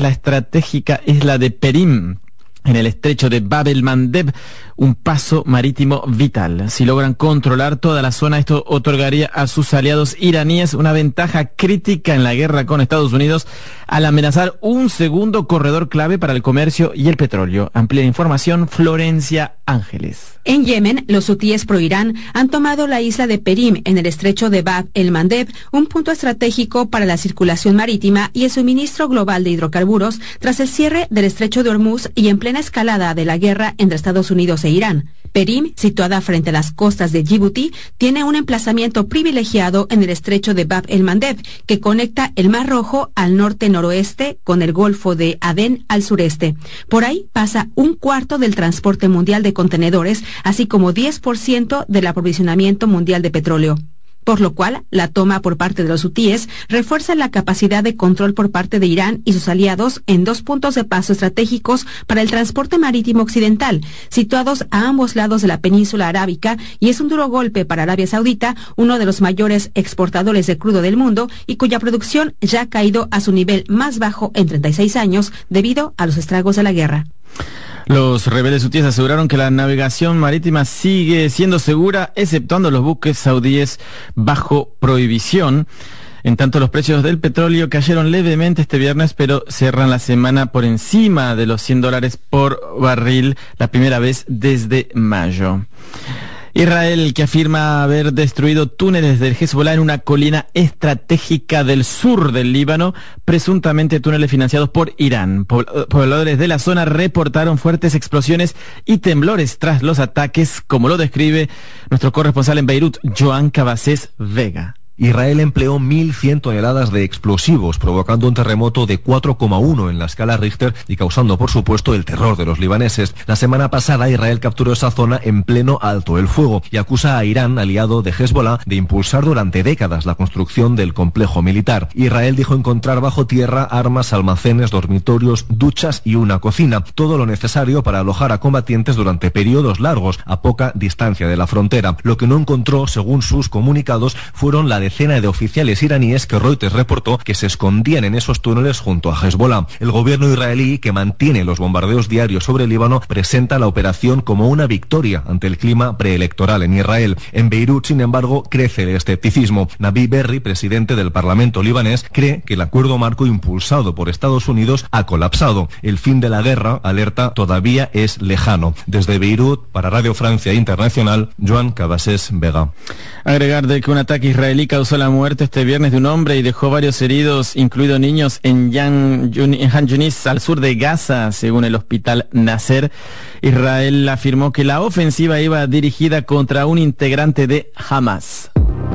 la estratégica isla de Perim, en el estrecho de Bab el-Mandeb, un paso marítimo vital. Si logran controlar toda la zona, esto otorgaría a sus aliados iraníes una ventaja crítica en la guerra con Estados Unidos al amenazar un segundo corredor clave para el comercio y el petróleo. Amplia información, Florencia Ángeles. En Yemen, los hutíes pro-Irán han tomado la isla de Perim en el estrecho de Bab el-Mandeb, un punto estratégico para la circulación marítima y el suministro global de hidrocarburos tras el cierre del estrecho de Hormuz y en plena escalada de la guerra entre Estados Unidos e Irán. Perim, situada frente a las costas de Djibouti, tiene un emplazamiento privilegiado en el estrecho de Bab el-Mandeb, que conecta el Mar Rojo al norte-noroeste con el Golfo de Adén al sureste. Por ahí pasa un cuarto del transporte mundial de contenedores, así como 10% del aprovisionamiento mundial de petróleo. Por lo cual, la toma por parte de los hutíes refuerza la capacidad de control por parte de Irán y sus aliados en dos puntos de paso estratégicos para el transporte marítimo occidental, situados a ambos lados de la península arábica, y es un duro golpe para Arabia Saudita, uno de los mayores exportadores de crudo del mundo y cuya producción ya ha caído a su nivel más bajo en 36 años debido a los estragos de la guerra. Los rebeldes hutíes aseguraron que la navegación marítima sigue siendo segura, exceptuando los buques saudíes bajo prohibición. En tanto, los precios del petróleo cayeron levemente este viernes, pero cierran la semana por encima de los $100 por barril, la primera vez desde mayo. Israel, que afirma haber destruido túneles del Hezbollah en una colina estratégica del sur del Líbano, presuntamente túneles financiados por Irán. Pobladores de la zona reportaron fuertes explosiones y temblores tras los ataques, como lo describe nuestro corresponsal en Beirut, Joan Cabasés Vega. Israel empleó 1.100 toneladas de explosivos, provocando un terremoto de 4,1 en la escala Richter y causando, por supuesto, el terror de los libaneses. La semana pasada, Israel capturó esa zona en pleno alto el fuego y acusa a Irán, aliado de Hezbollah, de impulsar durante décadas la construcción del complejo militar. Israel dijo encontrar bajo tierra armas, almacenes, dormitorios, duchas y una cocina, todo lo necesario para alojar a combatientes durante periodos largos, a poca distancia de la frontera. Lo que no encontró, según sus comunicados, fueron la decena de oficiales iraníes que Reuters reportó que se escondían en esos túneles junto a Hezbollah. El gobierno israelí, que mantiene los bombardeos diarios sobre el Líbano, presenta la operación como una victoria ante el clima preelectoral en Israel. En Beirut, sin embargo, crece el escepticismo. Nabi Berri, presidente del Parlamento libanés, cree que el acuerdo marco impulsado por Estados Unidos ha colapsado. El fin de la guerra, alerta, todavía es lejano. Desde Beirut, para Radio Francia Internacional, Joan Cabasés Vega. Agregar de que un ataque israelí causó la muerte este viernes de un hombre y dejó varios heridos, incluidos niños, en Han Yunis, al sur de Gaza, según el hospital Nasser. Israel afirmó que la ofensiva iba dirigida contra un integrante de Hamas.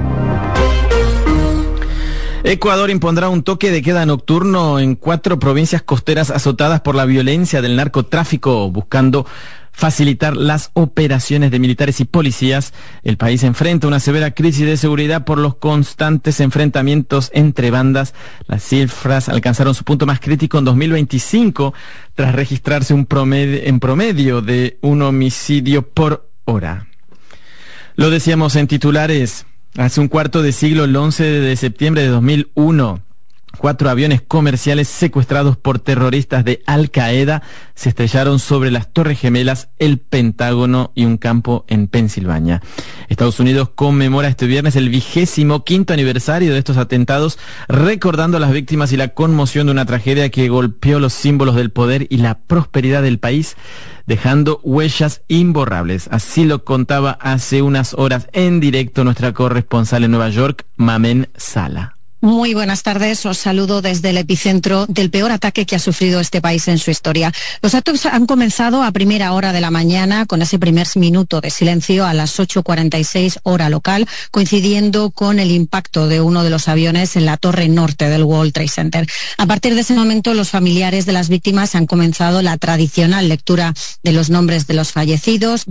Ecuador impondrá un toque de queda nocturno en 4 provincias costeras azotadas por la violencia del narcotráfico, buscando facilitar las operaciones de militares y policías. El país enfrenta una severa crisis de seguridad por los constantes enfrentamientos entre bandas. Las cifras alcanzaron su punto más crítico en 2025, tras registrarse en promedio de un homicidio por hora. Lo decíamos en titulares. Hace un cuarto de siglo, el 11 de septiembre de 2001, 4 aviones comerciales secuestrados por terroristas de Al-Qaeda se estrellaron sobre las Torres Gemelas, el Pentágono y un campo en Pensilvania. Estados Unidos conmemora este viernes el 25º aniversario de estos atentados, recordando a las víctimas y la conmoción de una tragedia que golpeó los símbolos del poder y la prosperidad del país, dejando huellas imborrables. Así lo contaba hace unas horas en directo nuestra corresponsal en Nueva York, Mamen Sala. Muy buenas tardes, os saludo desde el epicentro del peor ataque que ha sufrido este país en su historia. Los actos han comenzado a primera hora de la mañana con ese primer minuto de silencio a las 8:46 hora local, coincidiendo con el impacto de uno de los aviones en la torre norte del World Trade Center. A partir de ese momento, los familiares de las víctimas han comenzado la tradicional lectura de los nombres de los fallecidos,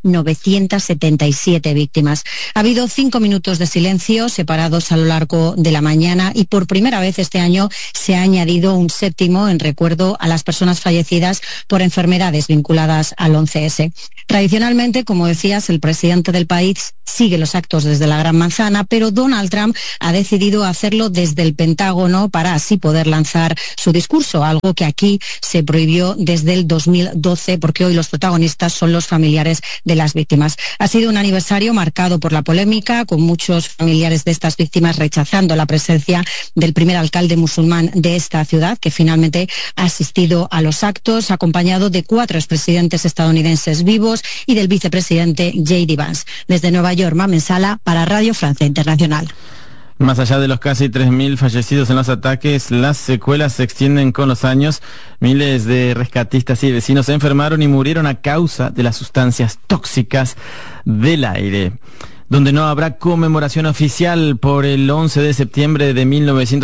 2.977 víctimas. Ha habido 5 minutos de silencio separados a lo largo de la mañana, y por primera vez este año se ha añadido un séptimo en recuerdo a las personas fallecidas por enfermedades vinculadas al 11S. Tradicionalmente, como decías, el presidente del país sigue los actos desde la Gran Manzana, pero Donald Trump ha decidido hacerlo desde el Pentágono para así poder lanzar su discurso, algo que aquí se prohibió desde el 2012, porque hoy los protagonistas son los familiares de las víctimas. Ha sido un aniversario marcado por la polémica, con muchos familiares de estas víctimas rechazando la presencia del primer alcalde musulmán de esta ciudad, que finalmente ha asistido a los actos, acompañado de 4 expresidentes estadounidenses vivos y del vicepresidente J.D. Vance. Desde Nueva York, Mamen Sala para Radio Francia Internacional. Más allá de los casi 3.000 fallecidos en los ataques, las secuelas se extienden con los años. Miles de rescatistas y vecinos se enfermaron y murieron a causa de las sustancias tóxicas del aire. Donde no habrá conmemoración oficial por el 11 de septiembre de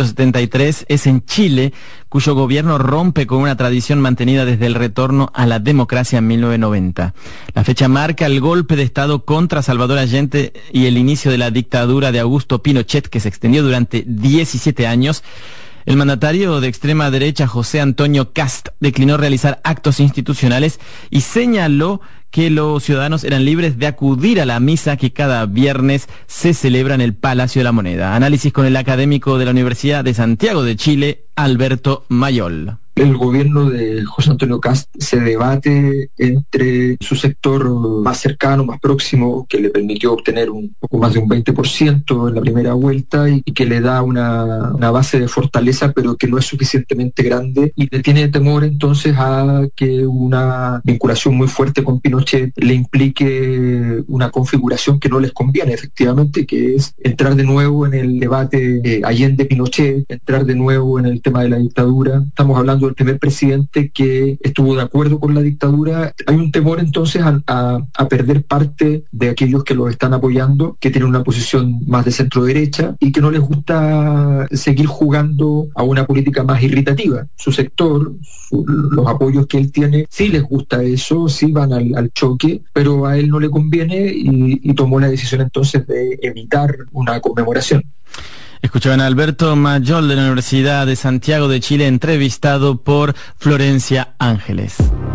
1973 es en Chile, cuyo gobierno rompe con una tradición mantenida desde el retorno a la democracia en 1990. La fecha marca el golpe de Estado contra Salvador Allende y el inicio de la dictadura de Augusto Pinochet, que se extendió durante 17 años. El mandatario de extrema derecha, José Antonio Kast, declinó realizar actos institucionales y señaló que los ciudadanos eran libres de acudir a la misa que cada viernes se celebra en el Palacio de la Moneda. Análisis con el académico de la Universidad de Santiago de Chile, Alberto Mayol. El gobierno de José Antonio Kast se debate entre su sector más cercano, más próximo, que le permitió obtener un poco más de un 20% en la primera vuelta y que le da una base de fortaleza, pero que no es suficientemente grande, y le tiene temor entonces a que una vinculación muy fuerte con Pinochet le implique una configuración que no les conviene, efectivamente, que es entrar de nuevo en el debate Allende-Pinochet, entrar de nuevo en el tema de la dictadura. Estamos hablando del primer presidente que estuvo de acuerdo con la dictadura. Hay un temor entonces a perder parte de aquellos que los están apoyando, que tienen una posición más de centro derecha y que no les gusta seguir jugando a una política más irritativa. Su sector, los apoyos que él tiene, sí les gusta eso, sí van al choque, pero a él no le conviene y tomó la decisión entonces de evitar una conmemoración. Escuchaban a Alberto Mayol de la Universidad de Santiago de Chile, entrevistado por Florencia Ángeles.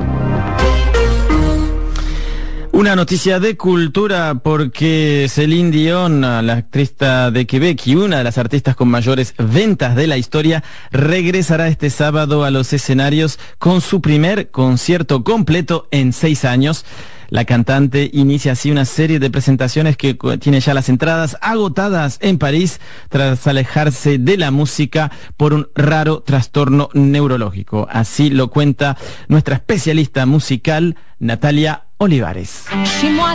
Una noticia de cultura, porque Céline Dion, la actriz de Quebec y una de las artistas con mayores ventas de la historia, regresará este sábado a los escenarios con su primer concierto completo en 6 años. La cantante inicia así una serie de presentaciones que tiene ya las entradas agotadas en París tras alejarse de la música por un raro trastorno neurológico. Así lo cuenta nuestra especialista musical, Natalia Olivares.